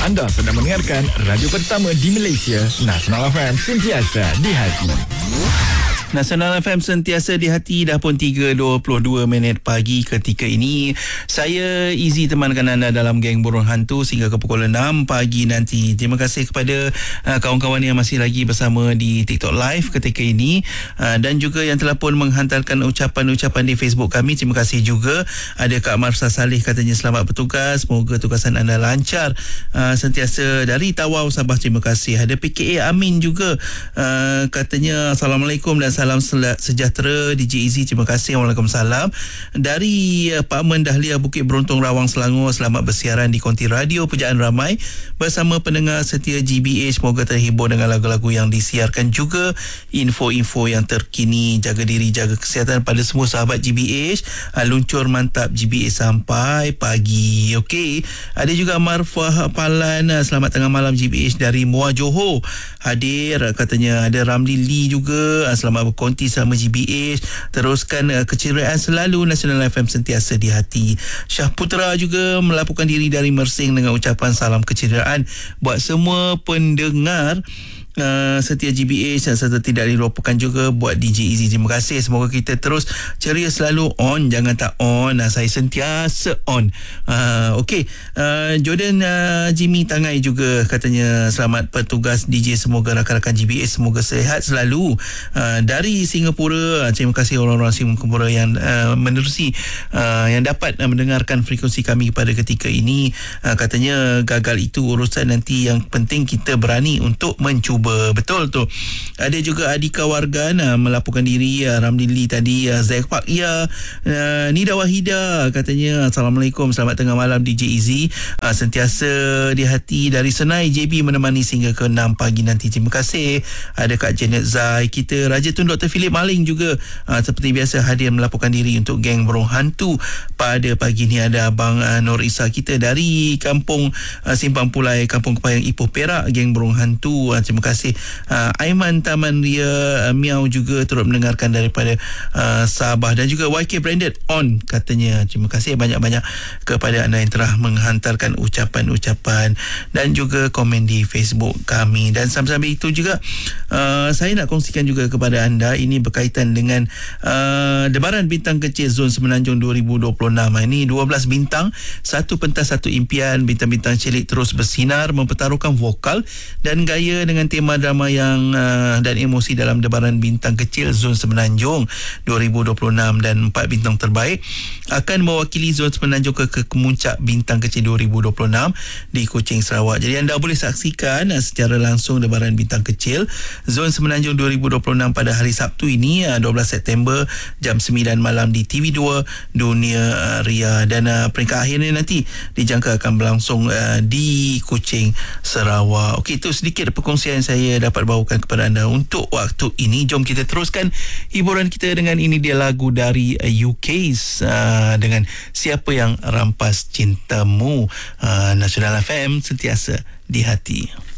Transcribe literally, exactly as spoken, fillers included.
Anda sedang mendengarkan radio pertama di Malaysia, Nasional F M, sentiasa di hati. Nasional F M sentiasa di hati. Dah pun tiga dua puluh dua minit pagi ketika ini. Saya Izzy temankan anda dalam Geng Burung Hantu sehingga ke pukul enam pagi nanti. Terima kasih kepada uh, kawan-kawan yang masih lagi bersama di TikTok Live ketika ini, uh, dan juga yang telah pun menghantarkan ucapan-ucapan di Facebook kami. Terima kasih juga. Ada Kak Marsa Saleh katanya selamat bertugas, semoga tugasan anda lancar, uh, sentiasa dari Tawau, Sabah. Terima kasih. Ada P K A Amin juga, uh, katanya Assalamualaikum dan salam sejahtera D J Izzy. Terima kasih. Waalaikumsalam. Dari uh, Pak Men Dahlia, Bukit Beruntong, Rawang, Selangor, selamat bersiaran di konti radio Pujaan Ramai bersama pendengar setia G B H. Semoga terhibur dengan lagu-lagu yang disiarkan, juga info-info yang terkini. Jaga diri, jaga kesihatan pada semua sahabat G B H. uh, luncur mantap G B H sampai pagi. Okey, ada juga Marfah Palan, uh, selamat tengah malam G B H dari Muar Johor hadir, uh, katanya. Ada Ramli Lee juga, uh, selamat berkonti sama G B H. Teruskan uh, keceriaan selalu, Nasional F M sentiasa di hati. Syah Putra juga melaporkan diri dari Mersing dengan ucapan salam keceriaan buat semua pendengar Uh, setia G B H, serta tidak dilupakan juga buat D J Izzy. Terima kasih. Semoga kita terus ceria selalu, on jangan tak on. uh, saya sentiasa on. uh, Okey, uh, Jordan uh, Jimmy Tangai juga katanya selamat bertugas D J, semoga rakan-rakan G B H semoga sehat selalu. uh, Dari Singapura, uh, terima kasih orang-orang Singapura yang uh, menerusi, uh, yang dapat uh, mendengarkan frekuensi kami pada ketika ini. uh, Katanya gagal itu urusan nanti, yang penting kita berani untuk mencuba. Betul tu. Ada juga Adika Wargan uh, melaporkan diri, uh, Ramdili tadi, uh, Zaik Pak Ya, uh, Nida Wahida katanya Assalamualaikum, selamat tengah malam D J Izzy, uh, sentiasa di hati dari Senai, J B menemani sehingga ke enam pagi nanti. Terima kasih. Ada Kak Janet Zai kita, Raja Tun Doktor Philip Maling juga uh, seperti biasa hadir melaporkan diri untuk Geng Burung Hantu pada pagi ni. Ada Abang uh, Nur Isa kita dari Kampung uh, Simpang Pulai, Kampung Kepayang, Ipoh, Perak, Geng Burung Hantu. uh, terima kasih. Uh, Aiman Taman Ria uh, Miau juga turut mendengarkan daripada uh, Sabah, dan juga Y K Branded on katanya. Terima kasih banyak-banyak kepada anda yang telah menghantarkan ucapan-ucapan dan juga komen di Facebook kami. Dan sambil-sambil itu juga uh, saya nak kongsikan juga kepada anda, ini berkaitan dengan uh, Debaran Bintang Kecil Zon Semenanjung dua ribu dua puluh enam. Ini dua belas bintang, satu pentas satu impian. Bintang-bintang cilik terus bersinar mempertaruhkan vokal dan gaya dengan tema drama yang uh, dan emosi dalam Debaran Bintang Kecil Zon Semenanjung dua ribu dua puluh enam, dan empat bintang terbaik akan mewakili Zon Semenanjung ke, ke Kemuncak Bintang Kecil dua ribu dua puluh enam di Kuching, Sarawak. Jadi anda boleh saksikan uh, secara langsung Debaran Bintang Kecil Zon Semenanjung dua ribu dua puluh enam pada hari Sabtu ini, uh, dua belas September jam sembilan malam di T V dua Dunia uh, Ria, dan uh, peringkat akhirnya nanti dijangka akan berlangsung uh, di Kuching, Sarawak. Okey, itu sedikit perkongsian saya dapat bawakan kepada anda untuk waktu ini. Jom kita teruskan hiburan kita dengan ini dia lagu dari U K uh, dengan Siapa Yang Rampas Cintamu. uh, Nasional F M sentiasa di hati.